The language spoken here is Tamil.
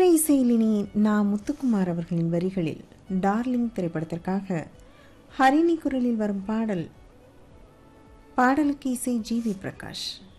திரை இசையிலினி முத்துக்குமார் அவர்களின் வரிகளில் டார்லிங் திரைப்படத்திற்காக ஹரிணி குரலில் வரும் பாடலுக்கு இசை ஜி வி பிரகாஷ்.